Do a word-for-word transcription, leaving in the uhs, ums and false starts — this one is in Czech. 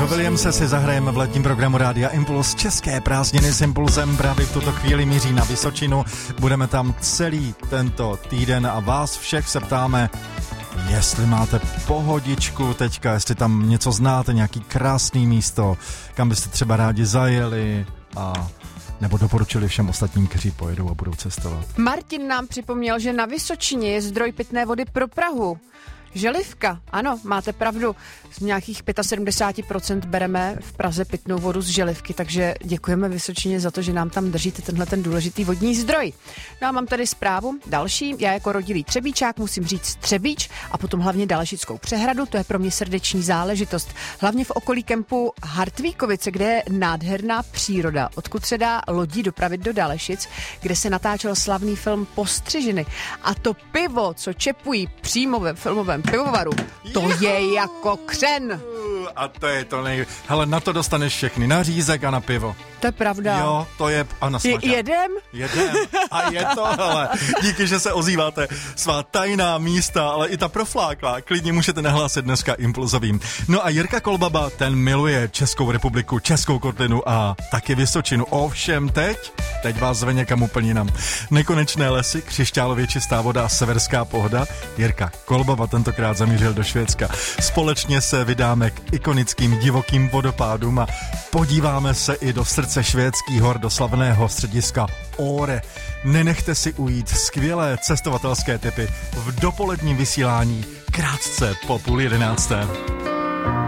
Robbieho Williamse si zahrajeme v letním programu Rádia Impuls. České prázdniny s Impulsem právě v tuto chvíli míří na Vysočinu. Budeme tam celý tento týden a vás všech se ptáme, jestli máte pohodičku teďka, jestli tam něco znáte, nějaký krásný místo, kam byste třeba rádi zajeli a nebo doporučili všem ostatním, kteří pojedou a budou cestovat. Martin nám připomněl, že na Vysočině je zdroj pitné vody pro Prahu. Želivka, ano, máte pravdu. Z nějakých sedmdesát pět procent bereme v Praze pitnou vodu z Želivky, takže děkujeme Vysočině za to, že nám tam držíte tenhle ten důležitý vodní zdroj. No a mám tady zprávu další. Já jako rodilý Třebíčák musím říct Třebíč a potom hlavně Dalešickou přehradu, to je pro mě srdeční záležitost. Hlavně v okolí kempu Hartvíkovice, kde je nádherná příroda, odkud se dá lodí dopravit do Dalešic, kde se natáčel slavný film Postřižiny. A to pivo, co čepují přímo ve filmovém pivovaru, to je jako křen. A to je to nej... Hele, na to dostaneš všechny, na řízek a na pivo. To je pravda. Jo, to je... A na smažák. Jedem? Jedem. A je to, hele. Díky, že se ozýváte. Svá tajná místa, ale i ta profláklá, klidně můžete nahlásit dneska Impulzovým. No a Jirka Kolbaba, ten miluje Českou republiku, Českou kotlinu a taky Vysočinu. Ovšem teď, teď vás zve někam úplně jinam. Nekonečné lesy, křišťálově čistá voda a severská pohoda. Jirka Kolbaba tentokrát zamířil do Švédska. Společně se vydáme k ikonickým divokým vodopádům a podíváme se i do srdce švédských hor, do slavného střediska Åre. Nenechte si ujít skvělé cestovatelské tipy v dopoledním vysílání krátce po půl jedenácté.